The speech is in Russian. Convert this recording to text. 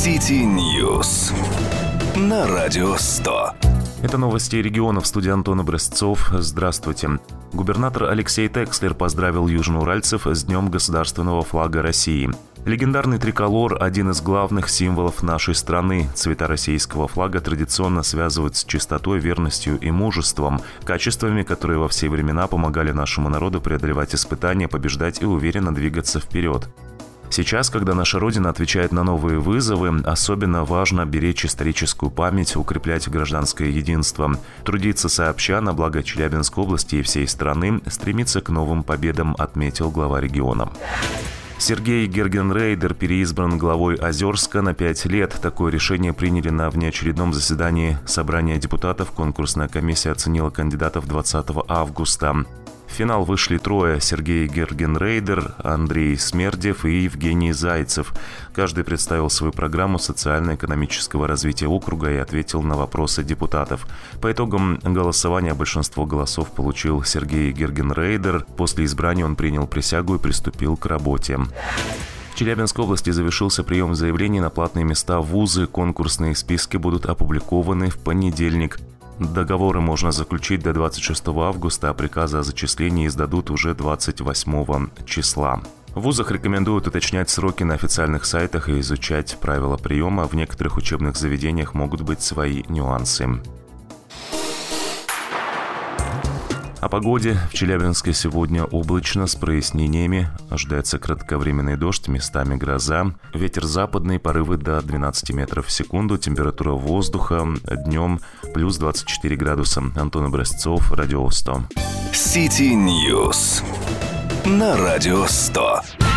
City News на Радио 100. Это новости регионов. В студии Антон Образцов. Здравствуйте. Губернатор Алексей Текслер поздравил южноуральцев с Днем государственного флага России. Легендарный триколор – один из главных символов нашей страны. Цвета российского флага традиционно связывают с чистотой, верностью и мужеством, качествами, которые во все времена помогали нашему народу преодолевать испытания, побеждать и уверенно двигаться вперед. Сейчас, когда наша Родина отвечает на новые вызовы, особенно важно беречь историческую память, укреплять гражданское единство, трудиться сообща на благо Челябинской области и всей страны, стремиться к новым победам, отметил глава региона. Сергей Гергенрейдер переизбран главой Озерска на 5 лет. Такое решение приняли на внеочередном заседании Собрания депутатов. Конкурсная комиссия оценила кандидатов 20 августа. В финал вышли трое – Сергей Гергенрейдер, Андрей Смердев и Евгений Зайцев. Каждый представил свою программу социально-экономического развития округа и ответил на вопросы депутатов. По итогам голосования большинство голосов получил Сергей Гергенрейдер. После избрания он принял присягу и приступил к работе. В Челябинской области завершился прием заявлений на платные места в вузы. Конкурсные списки будут опубликованы в понедельник. Договоры можно заключить до 26 августа, а приказы о зачислении издадут уже 28 числа. В вузах рекомендуют уточнять сроки на официальных сайтах и изучать правила приема. В некоторых учебных заведениях могут быть свои нюансы. О погоде. В Челябинске сегодня облачно с прояснениями. Ожидается кратковременный дождь, местами гроза. Ветер западный, порывы до 12 метров в секунду. Температура воздуха днем плюс 24 градуса. Антон Образцов, Радио 100. City News на Радио 100.